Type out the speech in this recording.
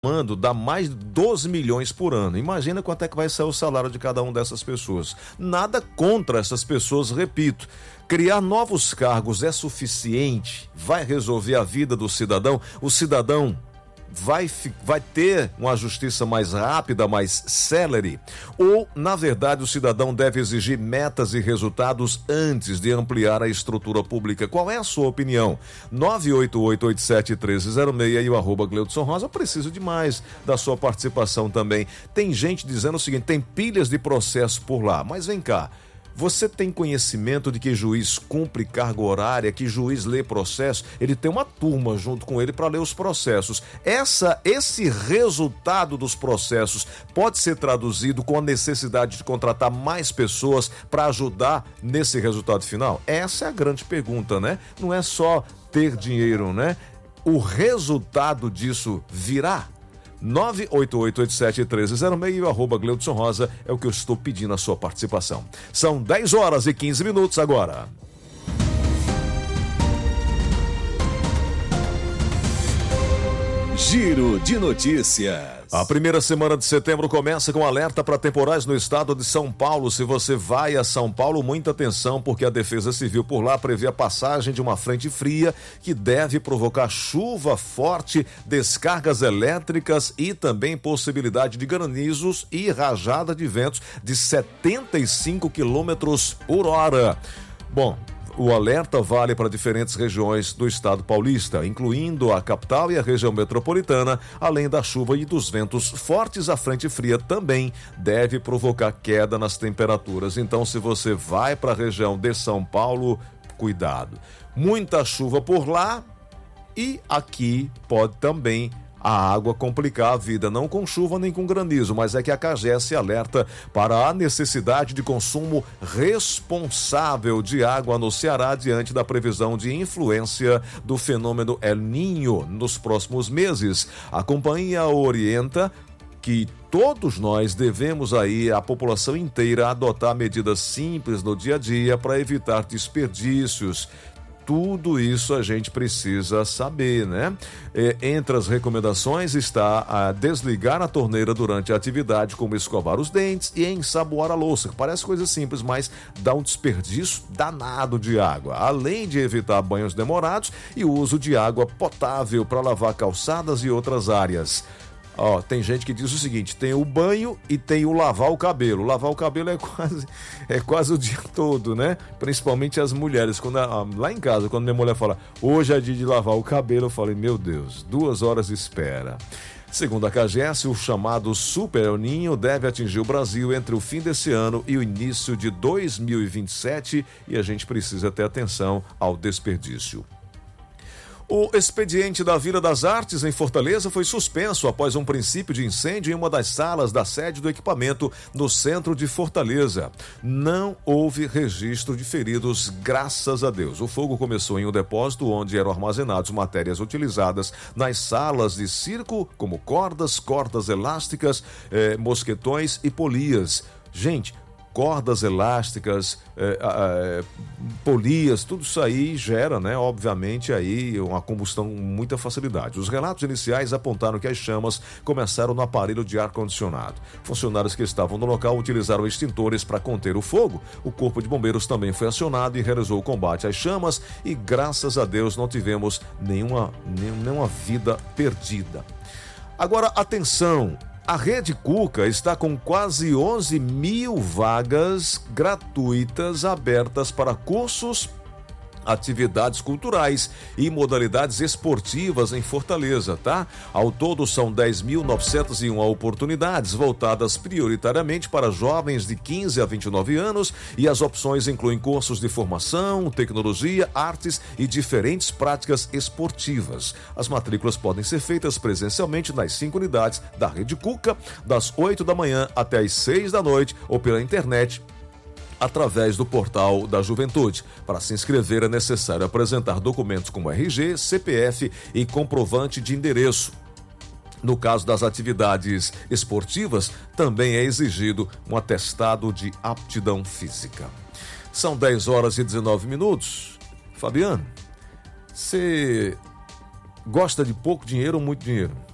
comando dá mais de 12 milhões por ano. Imagina quanto é que vai ser o salário de cada uma dessas pessoas. Nada contra essas pessoas, repito. Criar novos cargos é suficiente? Vai resolver a vida do cidadão? O cidadão vai ter uma justiça mais rápida, mais célere? Ou, na verdade, o cidadão deve exigir metas e resultados antes de ampliar a estrutura pública? Qual é a sua opinião? 988871306 e o @Gleudson Rosa. Eu preciso demais da sua participação também. Tem gente dizendo o seguinte: tem pilhas de processo por lá, mas vem cá. Você tem conhecimento de que juiz cumpre carga horária, que juiz lê processo? Ele tem uma turma junto com ele para ler os processos. Esse resultado dos processos pode ser traduzido com a necessidade de contratar mais pessoas para ajudar nesse resultado final? Essa é a grande pergunta, né? Não é só ter dinheiro, né? O resultado disso virá? 988871306 e o @Gleudson Rosa é o que eu estou pedindo a sua participação. São 10h15 agora. Giro de notícias. A primeira semana de setembro começa com alerta para temporais no estado de São Paulo. Se você vai a São Paulo, muita atenção, porque a Defesa Civil por lá prevê a passagem de uma frente fria que deve provocar chuva forte, descargas elétricas e também possibilidade de granizos e rajada de ventos de 75 quilômetros por hora. Bom, o alerta vale para diferentes regiões do estado paulista, incluindo a capital e a região metropolitana. Além da chuva e dos ventos fortes, a frente fria também deve provocar queda nas temperaturas. Então, se você vai para a região de São Paulo, cuidado. Muita chuva por lá e aqui pode também a água complicar a vida, não com chuva nem com granizo, mas é que a CAGES alerta para a necessidade de consumo responsável de água no Ceará diante da previsão de influência do fenômeno El Niño nos próximos meses. A companhia orienta que todos nós devemos aí, a população inteira, adotar medidas simples no dia a dia para evitar desperdícios. Tudo isso a gente precisa saber, né? Entre as recomendações está a desligar a torneira durante a atividade, como escovar os dentes e ensaboar a louça. Parece coisa simples, mas dá um desperdício danado de água. Além de evitar banhos demorados e o uso de água potável para lavar calçadas e outras áreas. Tem gente que diz o seguinte: tem o banho e tem o lavar o cabelo. Lavar o cabelo é quase o dia todo, né? Principalmente as mulheres. Lá em casa, quando minha mulher fala, hoje é dia de lavar o cabelo, eu falei, meu Deus, 2 horas de espera. Segundo a CAGES, o chamado Super El Niño deve atingir o Brasil entre o fim desse ano e o início de 2027 e a gente precisa ter atenção ao desperdício. O expediente da Vila das Artes, em Fortaleza, foi suspenso após um princípio de incêndio em uma das salas da sede do equipamento no centro de Fortaleza. Não houve registro de feridos, graças a Deus. O fogo começou em um depósito onde eram armazenadas matérias utilizadas nas salas de circo, como cordas elásticas, mosquetões e polias. Gente, cordas elásticas, polias, tudo isso aí gera, né, obviamente, aí uma combustão com muita facilidade. Os relatos iniciais apontaram que as chamas começaram no aparelho de ar-condicionado. Funcionários que estavam no local utilizaram extintores para conter o fogo. O corpo de bombeiros também foi acionado e realizou o combate às chamas e, graças a Deus, não tivemos nenhuma vida perdida. Agora, atenção! A Rede Cuca está com quase 11 mil vagas gratuitas abertas para cursos, atividades culturais e modalidades esportivas em Fortaleza, tá? Ao todo são 10.901 oportunidades voltadas prioritariamente para jovens de 15 a 29 anos e as opções incluem cursos de formação, tecnologia, artes e diferentes práticas esportivas. As matrículas podem ser feitas presencialmente nas 5 unidades da Rede Cuca, das 8 da manhã até as 6 da noite ou pela internet através do portal da Juventude. Para se inscrever é necessário apresentar documentos como RG, CPF e comprovante de endereço. No caso das atividades esportivas, também é exigido um atestado de aptidão física. São 10h19. Fabiano, você gosta de pouco dinheiro ou muito dinheiro?